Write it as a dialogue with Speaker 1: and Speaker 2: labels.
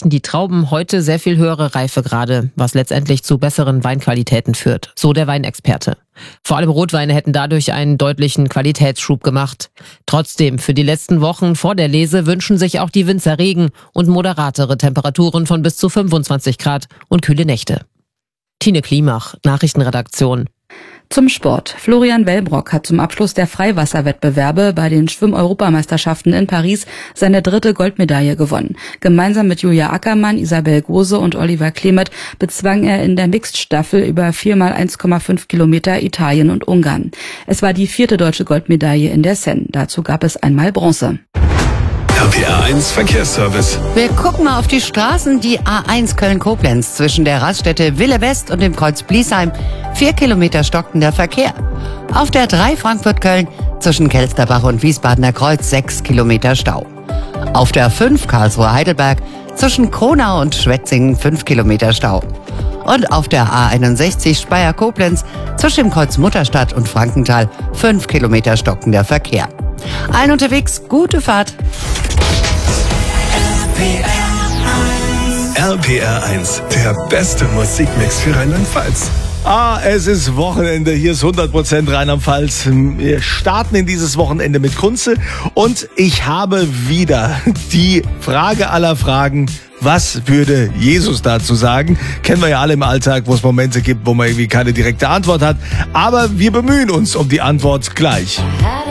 Speaker 1: erreichen die Trauben heute sehr viel höhere Reifegrade, was letztendlich zu besseren Weinqualitäten führt, so der Weinexperte. Vor allem Rotweine hätten dadurch einen deutlichen Qualitätsschub gemacht. Trotzdem, für die letzten Wochen vor der Lese wünschen sich auch die Winzer Regen und moderatere Temperaturen von bis zu 25 Grad und kühle Nächte. Tine Klimach, Nachrichtenredaktion.
Speaker 2: Zum Sport. Florian Wellbrock hat zum Abschluss der Freiwasserwettbewerbe bei den Schwimm-Europameisterschaften in Paris seine 3. Goldmedaille gewonnen. Gemeinsam mit Julia Ackermann, Isabel Gose und Oliver Klemet bezwang er in der Mixed-Staffel über 4 mal 1,5 Kilometer Italien und Ungarn. Es war die 4. deutsche Goldmedaille in der Seine. Dazu gab es einmal Bronze.
Speaker 3: RPR1 Verkehrsservice.
Speaker 4: Wir gucken mal auf die Straßen. Die A1 Köln-Koblenz zwischen der Raststätte Wille West und dem Kreuz Bliesheim. 4 Kilometer stockender Verkehr. Auf der 3 Frankfurt-Köln zwischen Kelsterbach und Wiesbadener Kreuz 6 Kilometer Stau. Auf der 5 Karlsruhe-Heidelberg zwischen Kronau und Schwetzingen 5 Kilometer Stau. Und auf der A61 Speyer-Koblenz zwischen dem Kreuz Mutterstadt und Frankenthal 5 Kilometer stockender Verkehr. Allen unterwegs, gute Fahrt.
Speaker 3: RPR1, der beste Musikmix für Rheinland-Pfalz.
Speaker 5: Es ist Wochenende, hier ist 100% Rheinland-Pfalz. Wir starten in dieses Wochenende mit Kunze und ich habe wieder die Frage aller Fragen. Was würde Jesus dazu sagen? Kennen wir ja alle im Alltag, wo es Momente gibt, wo man irgendwie keine direkte Antwort hat. Aber wir bemühen uns um die Antwort gleich.